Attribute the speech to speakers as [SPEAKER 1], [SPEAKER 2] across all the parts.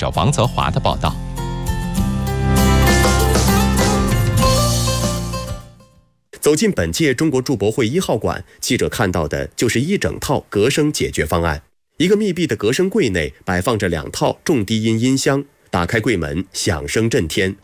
[SPEAKER 1] 者王泽华的报道。
[SPEAKER 2] 走进本届中国筑博会1号馆，记者看到的就是一整套隔声解决方案。一个密闭的隔声柜内摆放着2套重低音音箱，打开柜门，响声震天。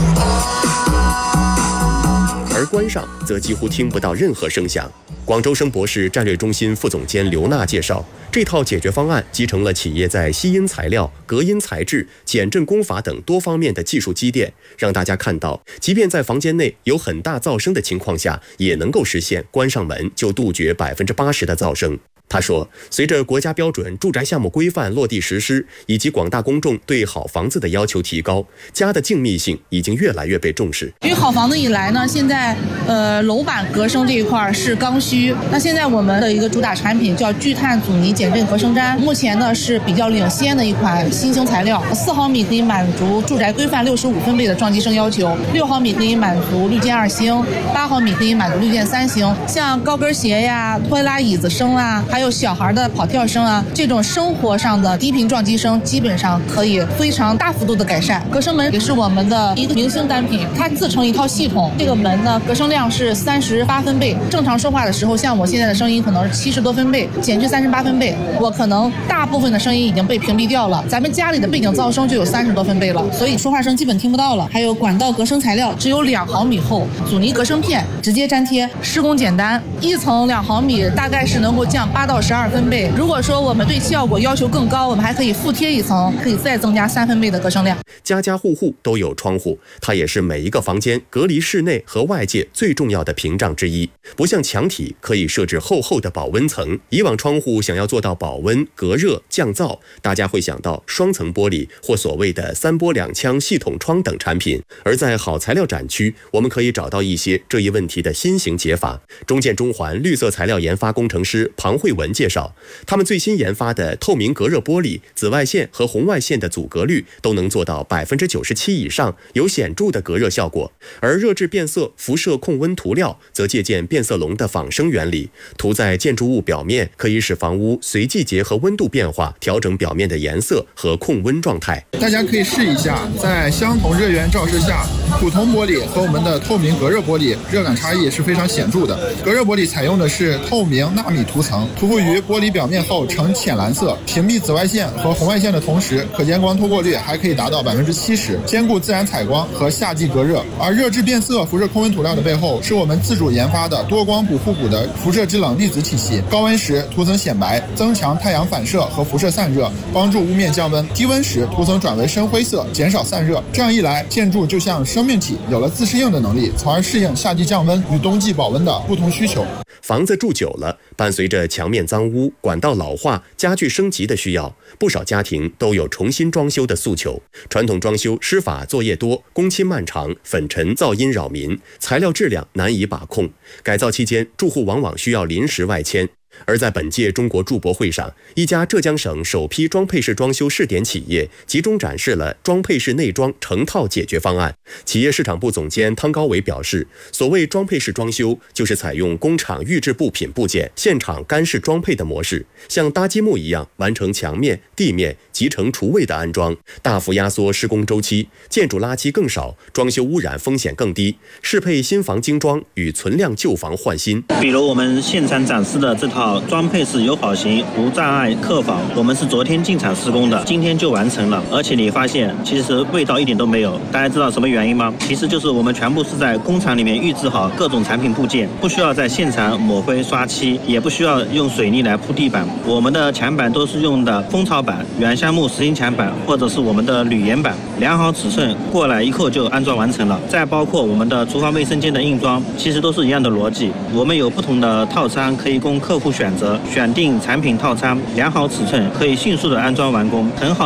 [SPEAKER 2] 而关上则几乎听不到任何声响。广州声博士战略中心副总监刘娜介绍，这套解决方案集成了企业在吸音材料、隔音材质、减震工法等多方面的技术积淀，让大家看到，即便在房间内有很大噪声的情况下，也能够实现关上门就杜绝80%的噪声。他说，随着国家标准住宅项目规范落地实施，以及广大公众对好房子的要求提高，家的静谧性已经越来越被重视。
[SPEAKER 3] 因为好房子以来呢，现在楼板隔声这一块是刚需。那现在我们的一个主打产品叫聚碳阻尼减震隔声毡，目前呢是比较领先的一款新型材料，4毫米可以满足住宅规范65分贝的撞击声要求，6毫米可以满足绿键2星，8毫米可以满足绿键3星。像高跟鞋呀、拖拉椅子声啊，还有小孩的跑跳声啊，这种生活上的低频撞击声基本上可以非常大幅度的改善。隔声门也是我们的一个明星单品，它自成一套系统。这个门呢，隔声量是38分贝，正常说话的时候，像我现在的声音可能是70多分贝，减去38分贝，我可能大部分的声音已经被屏蔽掉了。咱们家里的背景噪声就有30多分贝了，所以说话声基本听不到了。还有管道隔声材料只有2毫米厚，阻尼隔声片直接粘贴，施工简单，一层2毫米大概是能够降8到12分贝。如果说我们对效果要求更高，我们还可以附贴一层，可以再增加3分贝的隔声量。
[SPEAKER 2] 家家户户都有窗户，它也是每一个房间隔离室内和外界最重要的屏障之一。不像墙体可以设置厚厚的保温层，以往窗户想要做到保温、隔热、降噪，大家会想到双层玻璃或所谓的3玻2腔系统窗等产品。而在好材料展区，我们可以找到一些这一问题的新型解法。中建中环绿色材料研发工程师庞慧文介绍，他们最新研发的透明隔热玻璃，紫外线和红外线的阻隔率都能做到97%以上，有显著的隔热效果。而热质变色辐射控温涂料则借鉴变色龙的仿生原理，涂在建筑物表面，可以使房屋随季节和温度变化调整表面的颜色和控温状态。
[SPEAKER 4] 大家可以试一下，在相同热源照射下，普通玻璃和我们的透明隔热玻璃热感差异是非常显著的。隔热玻璃采用的是透明纳米涂层，涂覆于玻璃表面后呈浅蓝色，屏蔽紫外线和红外线的同时，可见光透过率还可以达到70%，兼顾自然采光和夏季隔热。而热质变色辐射控温涂料的背后，是我们自主研发的多光谱互补的辐射制冷粒子体系，高温时涂层显白，增强太阳反射和辐射散热，帮助屋面降温；低温时涂层转为深灰色，减少散热。这样一来，建筑就像生命体，有了自适应的能力，从而适应夏季降温与冬季保温的不同需求。
[SPEAKER 2] 房子住久了，伴随着墙面脏污、管道老化、家具升级的需要，不少家庭都有重新装修的诉求。传统装修施法作业多，工期漫长，粉尘噪音扰民，材料质量难以把控。改造期间，住户往往需要临时外迁。而在本届中国筑博会上，一家浙江省首批装配式装修试点企业集中展示了装配式内装成套解决方案。企业市场部总监汤高伟表示，所谓装配式装修，就是采用工厂预制部品部件现场干式装配的模式，像搭积木一样完成墙面、地面、集成厨卫的安装，大幅压缩施工周期，建筑垃圾更少，装修污染风险更低，适配新房精装与存量旧房换新。
[SPEAKER 5] 比如我们现场展示的这套装配式友好型无障碍客房，我们是昨天进场施工的，今天就完成了。而且你发现其实味道一点都没有，大家知道什么原因吗？其实就是我们全部是在工厂里面预制好各种产品部件，不需要在现场抹灰刷漆，也不需要用水泥来铺地板。我们的墙板都是用的蜂巢板、原橡木实心墙板或者是我们的铝岩板，量好尺寸过来一扣就安装完成了。再包括我们的厨房卫生间的硬装，其实都是一样的逻辑。我们有不同的套餐可以供客户选择，选定产品套餐，量好尺寸可以迅速的安装完工，很好